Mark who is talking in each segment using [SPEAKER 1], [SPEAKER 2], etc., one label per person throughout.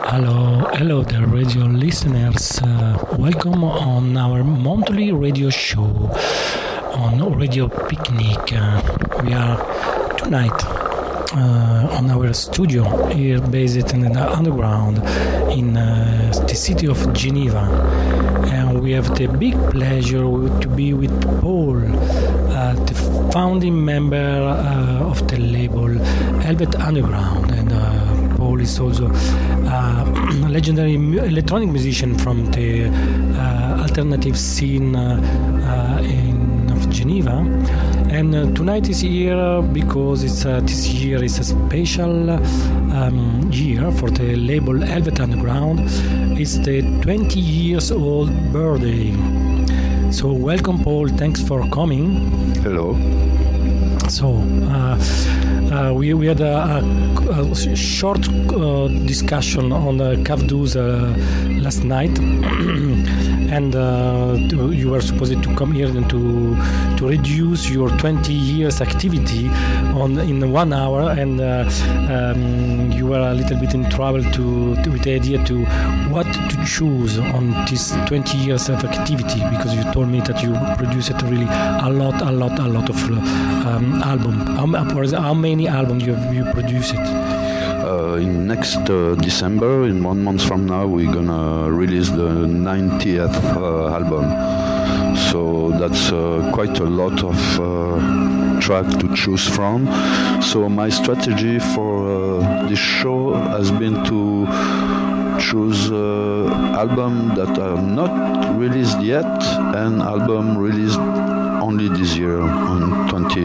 [SPEAKER 1] Hello, the radio listeners. Welcome on our monthly radio show on Radio Picnic. We are tonight on our studio here based in the underground in the city of Geneva. And we have the big pleasure to be with Paul, the founding member of the label Velvet Underground. And Paul is also a legendary electronic musician from the alternative scene of Geneva. And tonight is here because this year is a special year for the label Velvet Underground. It's the 20 years old birthday. So welcome, Paul. Thanks for coming.
[SPEAKER 2] Hello.
[SPEAKER 1] So we had a short discussion on Cavdous last night, and you were supposed to come here and to reduce your 20 years activity in 1 hour, and you were a little bit in trouble with the idea to what to choose on this 20 years of activity, because you told me that you produced really a lot of album. How many albums you produced?
[SPEAKER 2] In next December, in 1 month from now, we're gonna release the 90th album. So that's quite a lot of track to choose from. So my strategy for this show has been to choose albums that are not released yet and album released only this year on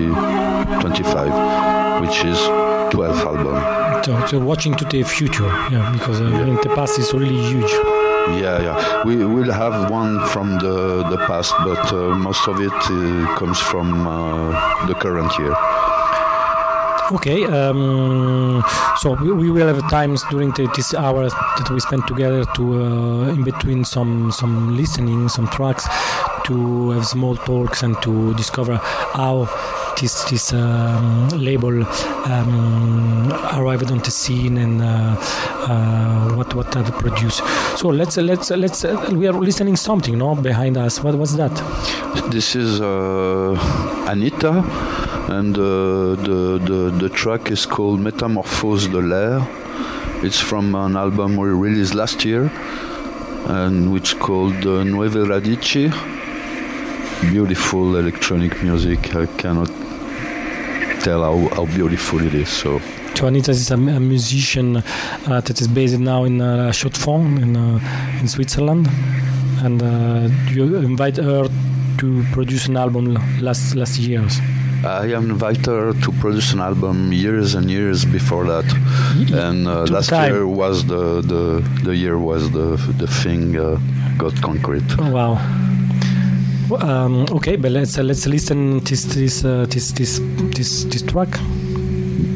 [SPEAKER 2] 2025, which is 12 albums.
[SPEAKER 1] So watching to the future, because in the past it's really huge.
[SPEAKER 2] Yeah. We will have one from the past, but most of it comes from the current year.
[SPEAKER 1] Okay, so we will have times during this hour that we spend together to, in between some listening, some tracks, to have small talks and to discover how this label arrived on the scene and what have produced. So let's we are listening something, no, behind us. What was that?
[SPEAKER 2] This is Anita, and the track is called Métamorphose de l'air. It's from an album we released last year, and which called Nuove Radici. Beautiful electronic music. I cannot tell how beautiful it is. So
[SPEAKER 1] Anita is a musician that is based now in Chaux-de-Fonds in Switzerland, and you invite her to produce an album last years.
[SPEAKER 2] I invited her to produce an album years and years before that, and last year was the year was the thing got concrete.
[SPEAKER 1] Oh, wow. Okay, but let's listen this track.